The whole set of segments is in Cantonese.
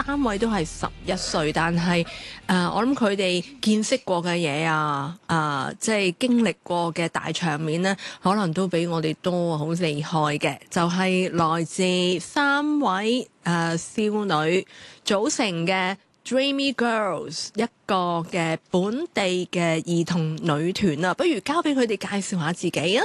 三位都係11歲，但係我諗佢哋見識過嘅嘢即係經歷過嘅大場面呢，可能都比我哋多好厲害嘅。就係來自3位少女組成嘅 Dreamy Girls 一個嘅本地嘅兒童女團啊，不如交俾佢哋介紹下自己啊！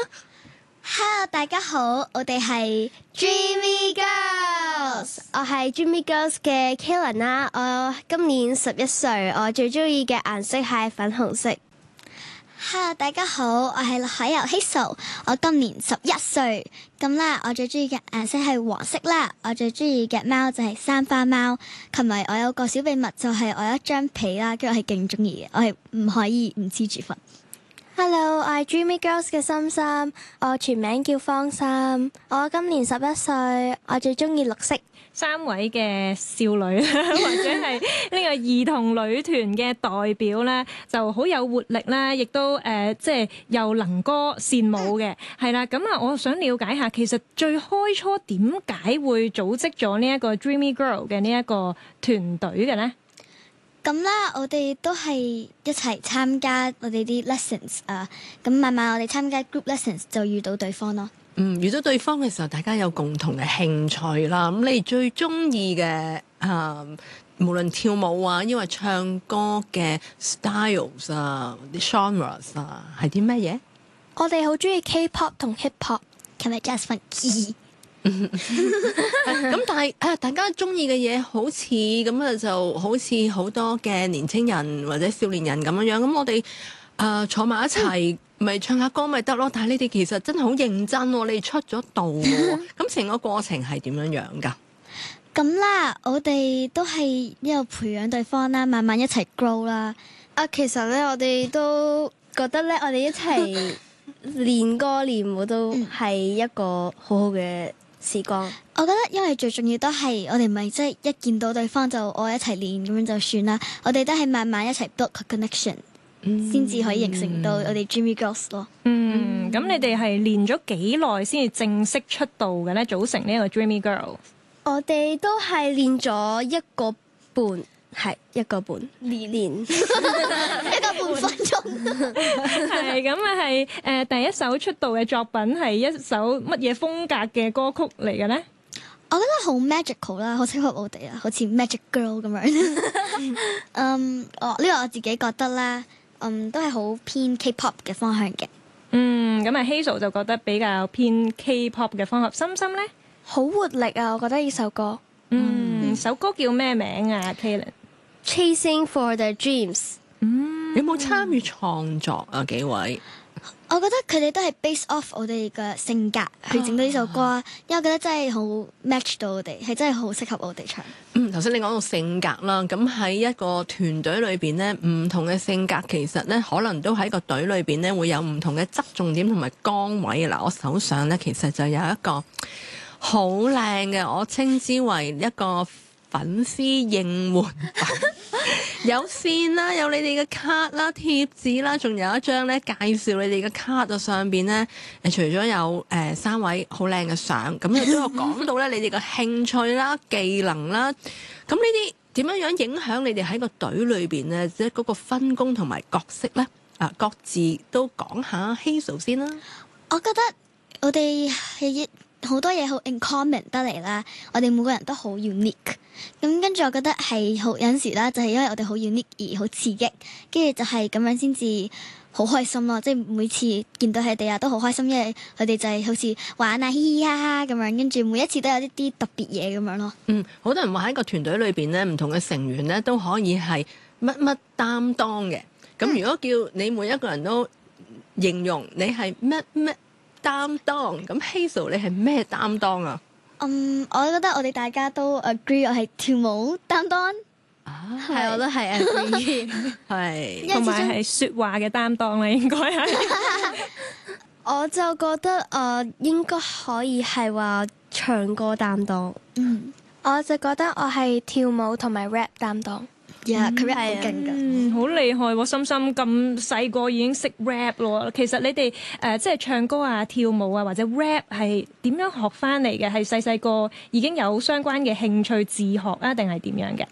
Hello， 大家好，我哋係 Dreamy Girls， 我係 Dreamy Girls 嘅 Kayla 啦，我今年11歲，我最中意嘅顏色係粉紅色。Hello， 大家好，我係海游 Hazel， 我今年11歲，咁啦，我最中意嘅顏色係黃色啦，我最中意嘅貓就係三花貓，同埋我有個小秘密就係我有一張被啦，跟住我係勁中意嘅，我係唔可以唔黐住瞓。Hello， 我係 Dreamy Girls 嘅心心，我全名叫方心，我今年11歲，我最中意綠色。 3位嘅少女或者係呢個兒童女團嘅代表咧，就好有活力啦，亦都即係又能歌善舞嘅，係啦。咁啊，我想了解下，其實最開初點解會組織咗呢一個 Dreamy Girl 嘅呢一個團隊嘅咧？咁啦，我哋都係一齊參加我哋啲 lessons 啊，咁慢慢我哋參加 group lessons 就遇到對方咯。 遇到對方嘅時候，大家有共同嘅興趣啦。咁你最中意嘅無論跳舞啊，因為唱歌嘅 styles 啊、啲 genres 啊，係啲咩嘢？ 我哋好中意 K-pop 同 hip-hop， 係咪 just funky？ 咁但係大家中意嘅嘢好似咁啊，就好似好多嘅年青人或者少年人咁樣。咁我哋坐埋一齊，咪唱下歌咪得咯。但係你哋其實真係好認真喎，你哋出咗道喎。咁成個過程係點樣樣㗎？ 咁啦，我哋都係一路培養對方啦，慢慢一齊 grow 啦。其實咧，我哋都覺得咧，我哋一齊練歌練舞都係一個好好嘅時光。我覺得因為最重要都係我哋唔係即係一見到對方就我一齊練咁樣就算啦，我哋都係慢慢一齊 build connection，先至可以形成到我哋 Dreamy Girls 咯。 咁你哋係練咗幾耐先至正式出道嘅咧？組成呢個 Dreamy Girl？ 我哋都係練咗1個半，係1個半練1個半分鐘。 係咁啊，係第一首出道嘅作品係一首乜嘢風格嘅歌曲嚟嘅咧？ 我覺得好 magical 啦，好適合我哋啊，好似 Magic Girl 咁樣。呢個我自己覺得啦，都係好偏 K-pop 嘅方向嘅。 咁啊 Hazel 就覺得比較偏 K-pop 嘅方向。心心咧？ 好活力啊！我覺得呢首歌。 首歌叫咩名啊 Kayla？Chasing for the Dreams。 有冇參與創作啊？幾位？ 我覺得佢哋都係 base off 我哋嘅性格去整到呢首歌啊，因為我覺得真係好 match 到我哋，係真係好適合我哋唱。 頭先你講到性格啦，咁喺一個團隊裏邊咧，唔同嘅性格其實咧，可能都喺個隊裏邊咧會有唔同嘅側重點同埋崗位。嗱，我手上咧其實就有一個好靚嘅，我稱之為一個粉絲應援品，有線啦，有你哋嘅卡啦、貼紙啦，仲有一張咧介紹你哋嘅卡啊，上邊咧除咗有3位好靚嘅相，咁亦都有講到咧你哋嘅興趣啦、技能啦，咁呢啲點樣樣影響你哋喺個隊裏邊咧，即係嗰個分工同埋角色咧？各自都講下 Hazel 先啦。 我覺得我哋係好多嘢好 in common 得嚟啦，我哋每個人都好 unique， 咁跟住我覺得係好有陣時啦，就係因為我哋好 unique 而好刺激，跟住就係咁樣先至好開心咯，即係每次見到佢哋啊都好開心，因為佢哋就係好似玩啊嘻嘻哈哈咁樣，跟住每一次都有一啲特別嘢咁樣咯。 好多人話喺個團隊裏邊咧，唔同嘅成員咧都可以係乜乜擔當嘅。咁如果叫你每一個人都形容你係乜乜擔當，咁 Hazel 你係咩擔當啊？ 我覺得我哋大家都 agree 我係跳舞擔當，係我都係 agree， 係同埋係説話嘅擔當咧，應該係。 我就覺得應該可以係話唱歌擔當，我就覺得我係跳舞同埋 rap 擔當。佢 rap 好勁㗎， 好厲害喎！心心咁細個已經識 rap 咯。其實你哋即係唱歌啊、跳舞啊或者 rap 係點樣學翻嚟嘅？係細細個已經有相關嘅興趣自學啊，定係點樣嘅？